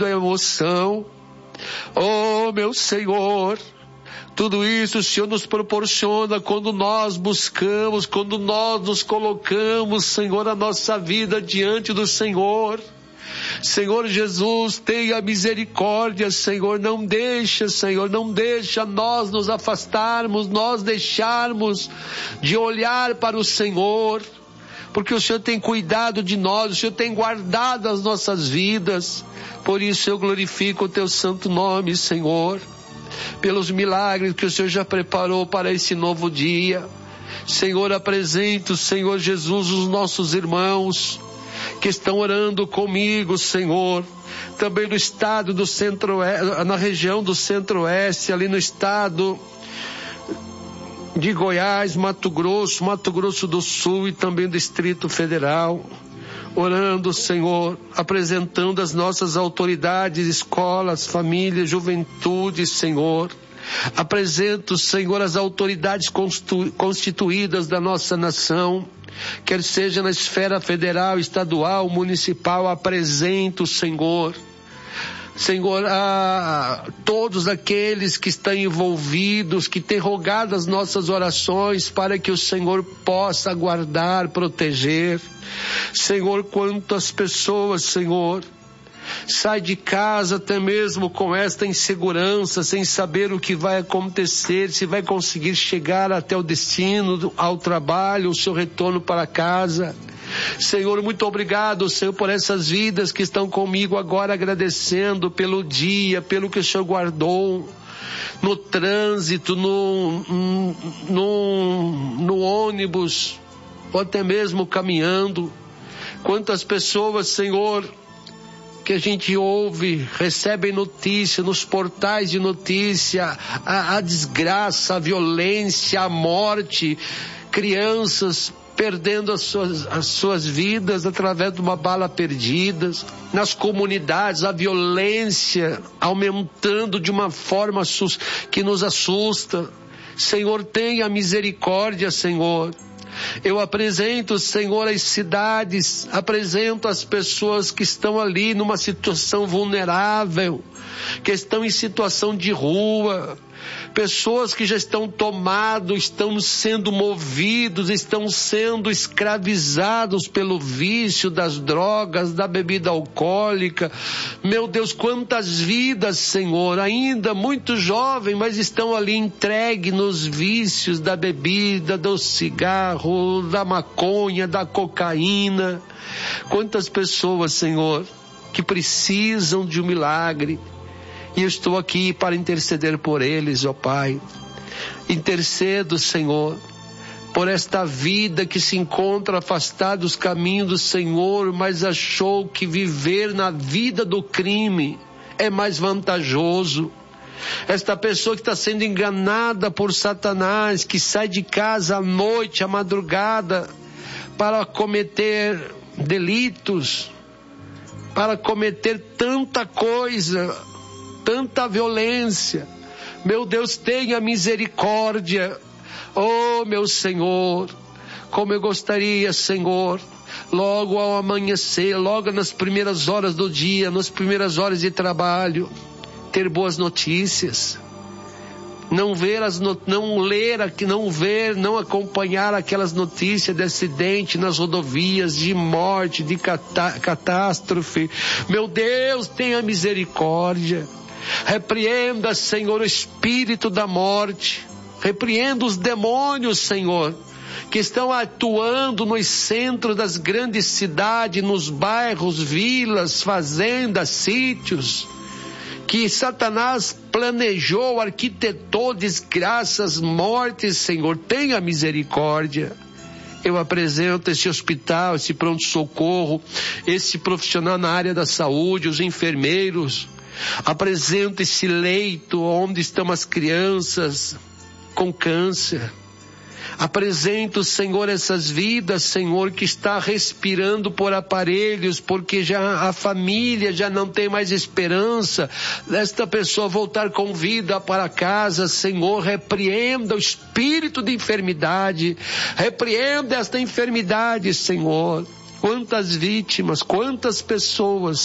a emoção. Oh, meu Senhor, tudo isso o Senhor nos proporciona quando nós buscamos, quando nós nos colocamos, Senhor, a nossa vida diante do Senhor. Senhor Jesus, tenha misericórdia, Senhor, não deixa, Senhor, não deixa nós nos afastarmos, nós deixarmos de olhar para o Senhor, porque o Senhor tem cuidado de nós, o Senhor tem guardado as nossas vidas. Por isso eu glorifico o teu santo nome, Senhor, pelos milagres que o Senhor já preparou para esse novo dia. Senhor, apresento, Senhor Jesus, os nossos irmãos que estão orando comigo, Senhor, também no estado do centro-oeste, na região do centro-oeste, ali no estado de Goiás, Mato Grosso do Sul e também do Distrito Federal, orando, Senhor, apresentando as nossas autoridades, escolas, famílias, juventude, Senhor. Apresento, Senhor, as autoridades constituídas da nossa nação, quer seja na esfera federal, estadual, municipal. Apresento, Senhor, a todos aqueles que estão envolvidos, que têm rogado as nossas orações para que o Senhor possa guardar, proteger. Senhor, quantas pessoas, Senhor, sai de casa até mesmo com esta insegurança, sem saber o que vai acontecer, se vai conseguir chegar até o destino, ao trabalho, o seu retorno para casa. Senhor, muito obrigado, Senhor, por essas vidas que estão comigo agora, agradecendo pelo dia, pelo que o Senhor guardou no trânsito, no ônibus, ou até mesmo caminhando. Quantas pessoas, Senhor, que a gente ouve, recebem notícia nos portais de notícia, a desgraça, a violência, a morte, crianças perdendo as suas vidas através de uma bala perdida, nas comunidades a violência aumentando de uma forma que nos assusta. Senhor, tenha misericórdia, Senhor. Eu apresento, Senhor, as cidades, apresento as pessoas que estão ali numa situação vulnerável, que estão em situação de rua, pessoas que já estão tomados, estão sendo movidos, estão sendo escravizados pelo vício das drogas, da bebida alcoólica. Meu Deus, quantas vidas, Senhor, ainda muito jovens, mas estão ali entregues nos vícios da bebida, do cigarro, da maconha, da cocaína. Quantas pessoas, Senhor, que precisam de um milagre. E eu estou aqui para interceder por eles, ó Pai. Intercedo, Senhor, por esta vida que se encontra afastada dos caminhos do Senhor, mas achou que viver na vida do crime é mais vantajoso. Esta pessoa que está sendo enganada por Satanás, que sai de casa à noite, à madrugada, para cometer delitos, para cometer tanta coisa, tanta violência. Meu Deus, tenha misericórdia. Oh, meu Senhor, como eu gostaria, Senhor, logo ao amanhecer, logo nas primeiras horas do dia, nas primeiras horas de trabalho, ter boas notícias. Não acompanhar aquelas notícias de acidente nas rodovias, de morte, de catástrofe. Meu Deus, tenha misericórdia. Repreenda, Senhor, o espírito da morte. Repreenda os demônios, Senhor, que estão atuando nos centros das grandes cidades, nos bairros, vilas, fazendas, sítios, que Satanás planejou, arquitetou desgraças, mortes. Senhor, tenha misericórdia. Eu apresento esse hospital, esse pronto-socorro, esse profissional na área da saúde, os enfermeiros. Apresento esse leito onde estão as crianças com câncer. Apresento, Senhor, essas vidas, Senhor, que está respirando por aparelhos, porque já a família já não tem mais esperança desta pessoa voltar com vida para casa. Senhor, repreenda o espírito de enfermidade, repreenda esta enfermidade, Senhor. Quantas vítimas, quantas pessoas